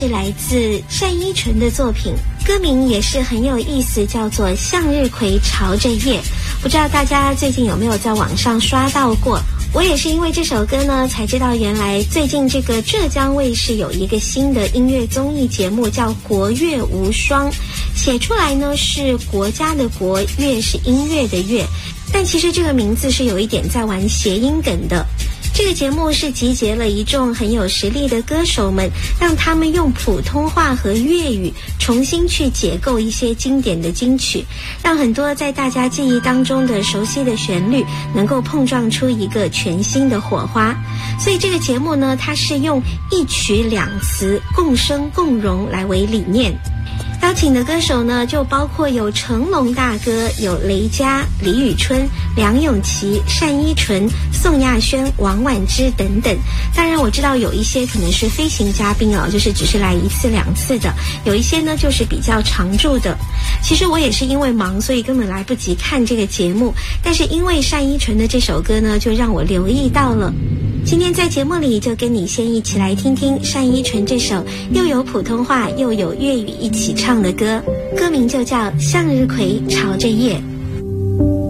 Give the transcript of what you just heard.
是来自单依纯的作品，歌名也是很有意思，叫做《向日葵朝着叶》。不知道大家最近有没有在网上刷到过？我也是因为这首歌呢，才知道原来最近这个浙江卫视有一个新的音乐综艺节目叫《国乐无双》，写出来呢是国家的国，乐是音乐的乐，但其实这个名字是有一点在玩谐音梗的。这个节目是集结了一众很有实力的歌手们，让他们用普通话和粤语重新去解构一些经典的金曲，让很多在大家记忆当中的熟悉的旋律能够碰撞出一个全新的火花。所以这个节目呢，它是用一曲两词共生共荣来为理念。邀请的歌手呢，就包括有成龙大哥，有雷佳、李宇春、梁咏琪、单依纯、宋亚轩、王菀之等等。当然我知道有一些可能是飞行嘉宾哦，就是只是来一次两次的，有一些呢就是比较常驻的。其实我也是因为忙，所以根本来不及看这个节目，但是因为单依纯的这首歌呢，就让我留意到了。今天在节目里就跟你先一起来听听单依纯这首又有普通话又有粤语一起唱的歌，歌名就叫《向日葵朝着叶》。